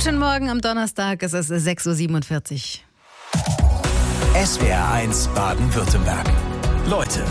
Guten Morgen am Donnerstag, es ist 6.47 Uhr. SWR 1 Baden-Württemberg. Leute.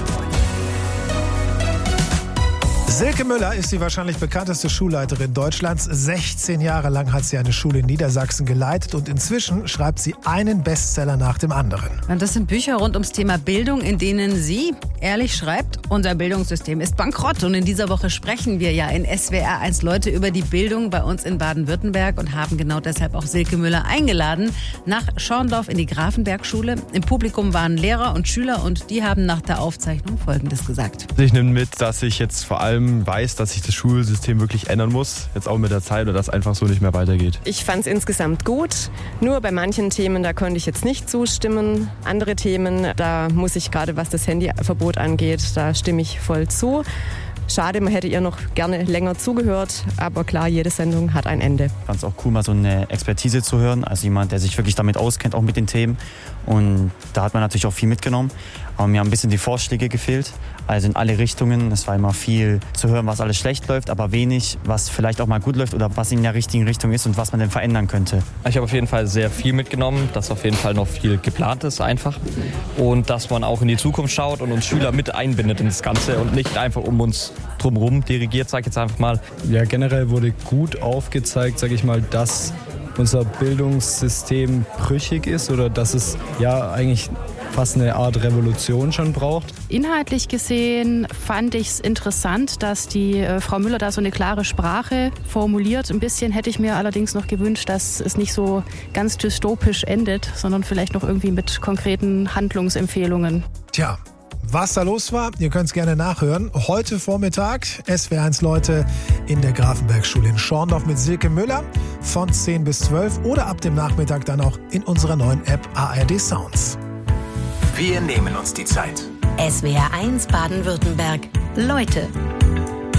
Silke Müller ist die wahrscheinlich bekannteste Schulleiterin Deutschlands. 16 Jahre lang hat sie eine Schule in Niedersachsen geleitet und inzwischen schreibt sie einen Bestseller nach dem anderen. Und das sind Bücher rund ums Thema Bildung, in denen sie ehrlich schreibt, unser Bildungssystem ist bankrott. Und in dieser Woche sprechen wir ja in SWR 1 Leute über die Bildung bei uns in Baden-Württemberg und haben genau deshalb auch Silke Müller eingeladen nach Schorndorf in die Grafenberg-Schule. Im Publikum waren Lehrer und Schüler und die haben nach der Aufzeichnung Folgendes gesagt. Ich nehme mit, dass ich jetzt vor allem weiß, dass sich das Schulsystem wirklich ändern muss, jetzt auch mit der Zeit, oder das einfach so nicht mehr weitergeht. Ich fand es insgesamt gut, nur bei manchen Themen, da konnte ich jetzt nicht zustimmen. Andere Themen, da muss ich gerade, was das Handyverbot angeht, da stimme ich voll zu. Schade, man hätte ihr noch gerne länger zugehört, aber klar, jede Sendung hat ein Ende. Ich fand es auch cool, mal so eine Expertise zu hören, also jemand, der sich wirklich damit auskennt, auch mit den Themen. Und da hat man natürlich auch viel mitgenommen, aber mir haben ein bisschen die Vorschläge gefehlt, also in alle Richtungen. Es war immer viel zu hören, was alles schlecht läuft, aber wenig, was vielleicht auch mal gut läuft oder was in der richtigen Richtung ist und was man denn verändern könnte. Ich habe auf jeden Fall sehr viel mitgenommen, dass auf jeden Fall noch viel geplant ist einfach und dass man auch in die Zukunft schaut und uns Schüler mit einbindet in das Ganze und nicht einfach um uns drumherum dirigiert, sage ich jetzt einfach mal. Ja, generell wurde gut aufgezeigt, sage ich mal, dass unser Bildungssystem brüchig ist oder dass es ja eigentlich fast eine Art Revolution schon braucht. Inhaltlich gesehen fand ich es interessant, dass die Frau Müller da so eine klare Sprache formuliert. Ein bisschen hätte ich mir allerdings noch gewünscht, dass es nicht so ganz dystopisch endet, sondern vielleicht noch irgendwie mit konkreten Handlungsempfehlungen. Tja, was da los war, ihr könnt es gerne nachhören. Heute Vormittag SWR 1 Leute in der Grafenberg-Schule in Schorndorf mit Silke Müller von 10 bis 12 oder ab dem Nachmittag dann auch in unserer neuen App ARD Sounds. Wir nehmen uns die Zeit. SWR 1 Baden-Württemberg. Leute.